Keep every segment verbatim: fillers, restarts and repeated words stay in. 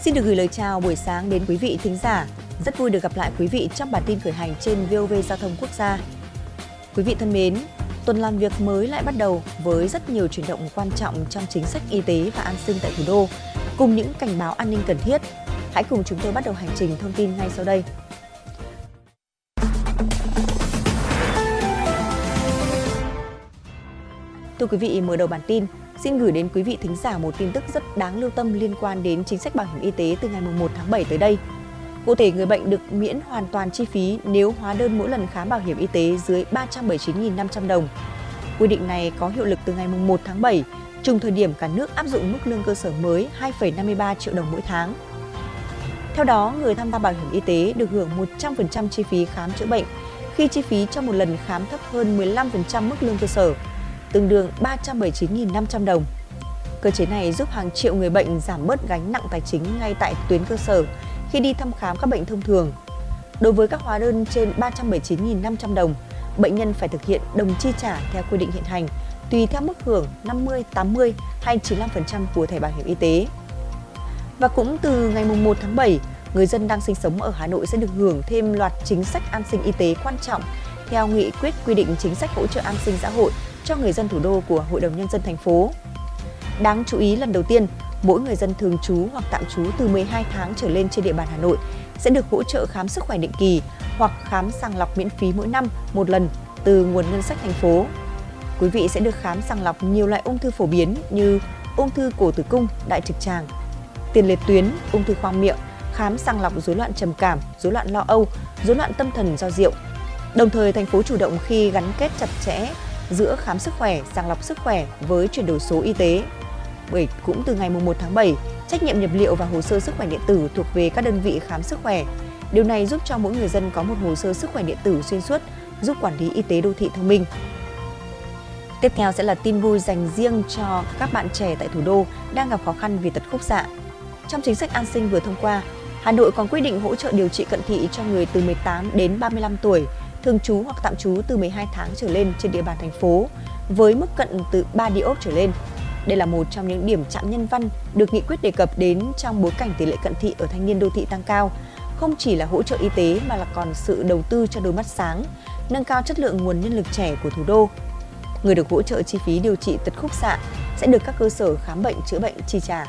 Xin được gửi lời chào buổi sáng đến quý vị thính giả. Rất vui được gặp lại quý vị trong bản tin khởi hành trên vê o vê Giao thông Quốc gia. Quý vị thân mến, tuần làm việc mới lại bắt đầu với rất nhiều chuyển động quan trọng trong chính sách y tế và an sinh tại thủ đô, cùng những cảnh báo an ninh cần thiết. Hãy cùng chúng tôi bắt đầu hành trình thông tin ngay sau đây. Thưa quý vị, mở đầu bản tin, xin gửi đến quý vị thính giả một tin tức rất đáng lưu tâm liên quan đến chính sách bảo hiểm y tế từ ngày mùng một tháng bảy tới đây. Cụ thể, người bệnh được miễn hoàn toàn chi phí nếu hóa đơn mỗi lần khám bảo hiểm y tế dưới ba trăm bảy mươi chín nghìn năm trăm đồng. Quy định này có hiệu lực từ ngày mùng một tháng bảy, trùng thời điểm cả nước áp dụng mức lương cơ sở mới hai phẩy năm mươi ba triệu đồng mỗi tháng. Theo đó, người tham gia bảo hiểm y tế được hưởng một trăm phần trăm chi phí khám chữa bệnh khi chi phí cho một lần khám thấp hơn mười lăm phần trăm mức lương cơ sở, tương đương ba trăm bảy mươi chín nghìn năm trăm đồng. Cơ chế này giúp hàng triệu người bệnh giảm bớt gánh nặng tài chính ngay tại tuyến cơ sở khi đi thăm khám các bệnh thông thường. Đối với các hóa đơn trên ba trăm bảy mươi chín nghìn năm trăm đồng, bệnh nhân phải thực hiện đồng chi trả theo quy định hiện hành, tùy theo mức hưởng năm mươi, tám mươi hay chín mươi lăm phần trăm của thẻ bảo hiểm y tế. Và cũng từ ngày mùng một tháng bảy, người dân đang sinh sống ở Hà Nội sẽ được hưởng thêm loạt chính sách an sinh y tế quan trọng theo nghị quyết quy định chính sách hỗ trợ an sinh xã hội cho người dân thủ đô của Hội đồng Nhân dân thành phố. Đáng chú ý, lần đầu tiên, mỗi người dân thường trú hoặc tạm trú từ mười hai tháng trở lên trên địa bàn Hà Nội sẽ được hỗ trợ khám sức khỏe định kỳ hoặc khám sàng lọc miễn phí mỗi năm một lần từ nguồn ngân sách thành phố. Quý vị sẽ được khám sàng lọc nhiều loại ung thư phổ biến như ung thư cổ tử cung, đại trực tràng, tiền liệt tuyến, ung thư khoang miệng, khám sàng lọc rối loạn trầm cảm, rối loạn lo âu, rối loạn tâm thần do rượu. Đồng thời, thành phố chủ động khi gắn kết chặt chẽ giữa khám sức khỏe, sàng lọc sức khỏe với chuyển đổi số y tế. Bởi cũng từ ngày mùng một tháng bảy, trách nhiệm nhập liệu và hồ sơ sức khỏe điện tử thuộc về các đơn vị khám sức khỏe. Điều này giúp cho mỗi người dân có một hồ sơ sức khỏe điện tử xuyên suốt, giúp quản lý y tế đô thị thông minh. Tiếp theo sẽ là tin vui dành riêng cho các bạn trẻ tại thủ đô đang gặp khó khăn vì tật khúc xạ. Trong chính sách an sinh vừa thông qua, Hà Nội còn quy định hỗ trợ điều trị cận thị cho người từ mười tám đến ba mươi lăm tuổi, thường trú hoặc tạm trú từ mười hai tháng trở lên trên địa bàn thành phố, với mức cận từ ba diop trở lên. Đây là một trong những điểm chạm nhân văn được nghị quyết đề cập đến trong bối cảnh tỷ lệ cận thị ở thanh niên đô thị tăng cao. Không chỉ là hỗ trợ y tế mà là còn sự đầu tư cho đôi mắt sáng, nâng cao chất lượng nguồn nhân lực trẻ của thủ đô. Người được hỗ trợ chi phí điều trị tật khúc xạ sẽ được các cơ sở khám bệnh chữa bệnh chi trả.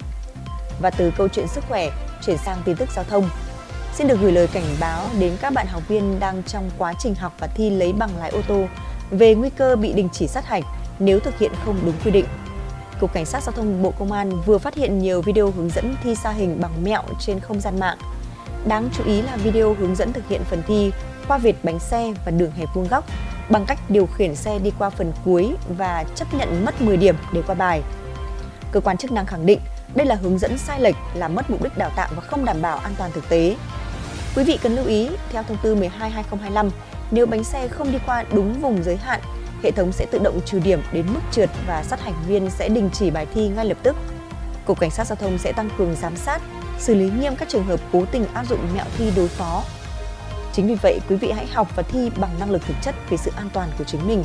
Và từ câu chuyện sức khỏe, chuyển sang tin tức giao thông. Xin được gửi lời cảnh báo đến các bạn học viên đang trong quá trình học và thi lấy bằng lái ô tô về nguy cơ bị đình chỉ sát hạch nếu thực hiện không đúng quy định. Cục Cảnh sát Giao thông Bộ Công an vừa phát hiện nhiều video hướng dẫn thi sa hình bằng mẹo trên không gian mạng. Đáng chú ý là video hướng dẫn thực hiện phần thi qua vệt bánh xe và đường hẹp vuông góc bằng cách điều khiển xe đi qua phần cuối và chấp nhận mất mười điểm để qua bài. Cơ quan chức năng khẳng định đây là hướng dẫn sai lệch, làm mất mục đích đào tạo và không đảm bảo an toàn thực tế. Quý vị cần lưu ý, theo thông tư mười hai trên hai nghìn không trăm hai mươi lăm, nếu bánh xe không đi qua đúng vùng giới hạn, hệ thống sẽ tự động trừ điểm đến mức trượt và sát hạch viên sẽ đình chỉ bài thi ngay lập tức. Cục Cảnh sát Giao thông sẽ tăng cường giám sát, xử lý nghiêm các trường hợp cố tình áp dụng mẹo thi đối phó. Chính vì vậy, quý vị hãy học và thi bằng năng lực thực chất vì sự an toàn của chính mình.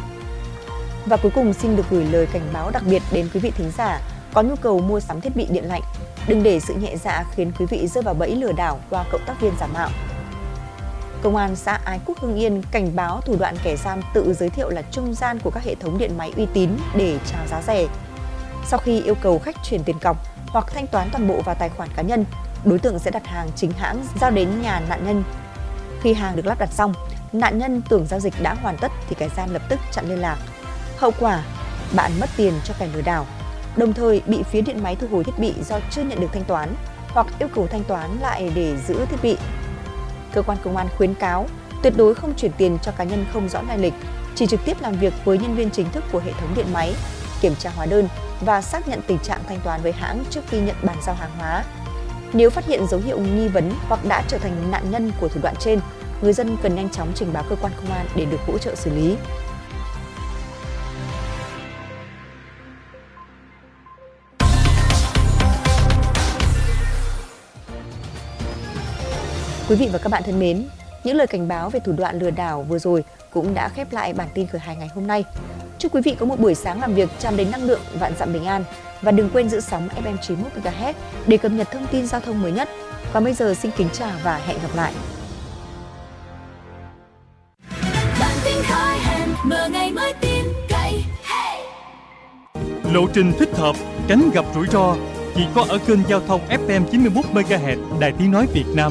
Và cuối cùng xin được gửi lời cảnh báo đặc biệt đến quý vị thính giả có nhu cầu mua sắm thiết bị điện lạnh. Đừng để sự nhẹ dạ khiến quý vị rơi vào bẫy lừa đảo qua cộng tác viên giả mạo. Công an xã Ái Quốc Hưng Yên cảnh báo thủ đoạn kẻ gian tự giới thiệu là trung gian của các hệ thống điện máy uy tín để chào giá rẻ. Sau khi yêu cầu khách chuyển tiền cọc hoặc thanh toán toàn bộ vào tài khoản cá nhân, đối tượng sẽ đặt hàng chính hãng giao đến nhà nạn nhân. Khi hàng được lắp đặt xong, nạn nhân tưởng giao dịch đã hoàn tất thì kẻ gian lập tức chặn liên lạc. Hậu quả, bạn mất tiền cho kẻ lừa đảo, đồng thời bị phía điện máy thu hồi thiết bị do chưa nhận được thanh toán hoặc yêu cầu thanh toán lại để giữ thiết bị. Cơ quan công an khuyến cáo tuyệt đối không chuyển tiền cho cá nhân không rõ lai lịch, chỉ trực tiếp làm việc với nhân viên chính thức của hệ thống điện máy, kiểm tra hóa đơn và xác nhận tình trạng thanh toán với hãng trước khi nhận bàn giao hàng hóa. Nếu phát hiện dấu hiệu nghi vấn hoặc đã trở thành nạn nhân của thủ đoạn trên, người dân cần nhanh chóng trình báo cơ quan công an để được hỗ trợ xử lý. Quý vị và các bạn thân mến, những lời cảnh báo về thủ đoạn lừa đảo vừa rồi cũng đã khép lại bản tin khởi hành ngày hôm nay. Chúc quý vị có một buổi sáng làm việc tràn đầy năng lượng, vạn dặm bình an. Và đừng quên giữ sóng ép em chín mươi mốt mê ga héc để cập nhật thông tin giao thông mới nhất. Còn bây giờ xin kính chào và hẹn gặp lại. Bản tin khởi hành, mở ngày mới tin cậy. Hey! Lộ trình thích hợp, tránh gặp rủi ro chỉ có ở kênh giao thông ép em chín mươi mốt mê ga héc Đài Tiếng nói Việt Nam.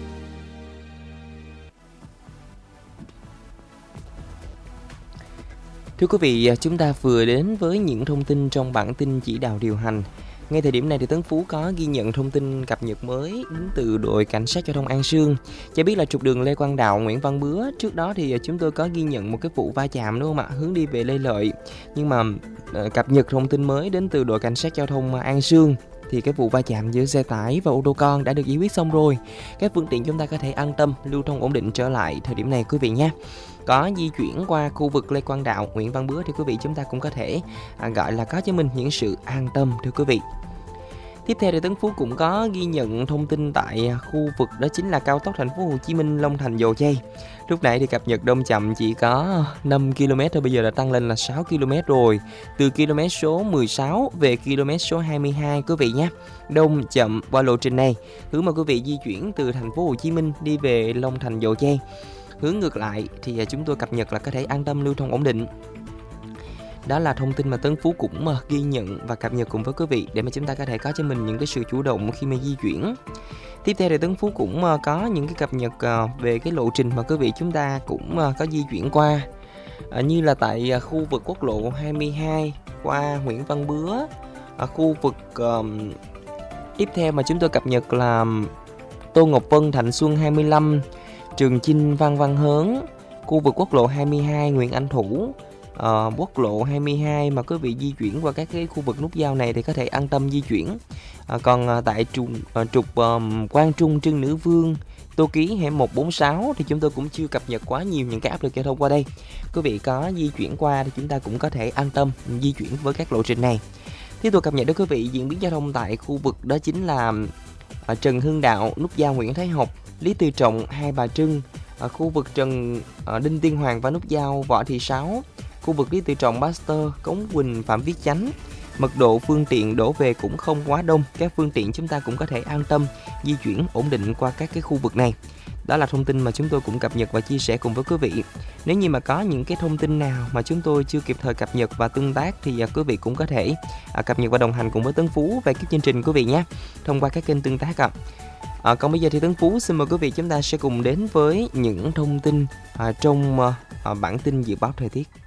Thưa quý vị, chúng ta vừa đến với những thông tin trong bản tin chỉ đạo điều hành. Ngay thời điểm này thì Tấn Phú có ghi nhận thông tin cập nhật mới đến từ đội cảnh sát giao thông An Sương. Cho biết là trục đường Lê Quang Đạo, Nguyễn Văn Bứa. Trước đó thì chúng tôi có ghi nhận một cái vụ va chạm đúng không ạ, hướng đi về Lê Lợi. Nhưng mà cập nhật thông tin mới đến từ đội cảnh sát giao thông An Sương thì cái vụ va chạm giữa xe tải và ô tô con đã được giải quyết xong rồi. Các phương tiện chúng ta có thể an tâm lưu thông ổn định trở lại thời điểm này quý vị nhé. Có di chuyển qua khu vực Lê Quang Đạo, Nguyễn Văn Bứa thì quý vị chúng ta cũng có thể à, gọi là có cho mình những sự an tâm thưa quý vị. Tiếp theo thì Tấn Phú cũng có ghi nhận thông tin tại khu vực đó chính là cao tốc thành phố Hồ Chí Minh Long Thành Dầu Giây. Lúc nãy thì cập nhật đông chậm chỉ có năm ki lô mét thôi, bây giờ đã tăng lên là sáu ki lô mét rồi. Từ km số mười sáu về km số hai mươi hai quý vị nhé. Đông chậm qua lộ trình này, hướng mà quý vị di chuyển từ thành phố Hồ Chí Minh đi về Long Thành Dầu Giây. Hướng ngược lại thì chúng tôi cập nhật là có thể an tâm lưu thông ổn định. Đó là thông tin mà Tấn Phú cũng ghi nhận và cập nhật cùng với quý vị để mà chúng ta có thể có cho mình những cái sự chủ động khi mà di chuyển. Tiếp theo thì Tấn Phú cũng có những cái cập nhật về cái lộ trình mà quý vị chúng ta cũng có di chuyển qua. À, như là tại khu vực quốc lộ hai mươi hai qua Nguyễn Văn Bứa. Ở khu vực um, tiếp theo mà chúng tôi cập nhật là Tô Ngọc Vân, Thạnh Xuân hai mươi lăm, Trường Chinh, Văn Văn Hớn, khu vực quốc lộ hai mươi hai Nguyễn Anh Thủ, uh, quốc lộ hai mươi hai mà quý vị di chuyển qua các cái khu vực nút giao này thì có thể an tâm di chuyển. Uh, còn uh, tại trục, uh, trục uh, Quang Trung, Trưng Nữ Vương, Tô Ký hẻm một bốn sáu thì chúng tôi cũng chưa cập nhật quá nhiều những cái áp lực giao thông qua đây. Quý vị có di chuyển qua thì chúng ta cũng có thể an tâm di chuyển với các lộ trình này. Tiếp tục cập nhật đến quý vị diễn biến giao thông tại khu vực đó chính là uh, Trần Hưng Đạo, nút giao Nguyễn Thái Học, Lý Tự Trọng, Hai Bà Trưng, ở khu vực Trần uh, Đinh Tiên Hoàng và nút giao Võ Thị Sáu, khu vực Lý Tự Trọng, Pasteur, Cống Quỳnh, Phạm Viết Chánh. Mật độ phương tiện đổ về cũng không quá đông, các phương tiện chúng ta cũng có thể an tâm di chuyển ổn định qua các cái khu vực này. Đó là thông tin mà chúng tôi cũng cập nhật và chia sẻ cùng với quý vị. Nếu như mà có những cái thông tin nào mà chúng tôi chưa kịp thời cập nhật và tương tác thì quý vị cũng có thể cập nhật và đồng hành cùng với Tấn Phú về cái chương trình quý vị nhé, thông qua các kênh tương tác ạ. À, còn bây giờ thì Tấn Phú xin mời quý vị chúng ta sẽ cùng đến với những thông tin à, trong à, bản tin dự báo thời tiết.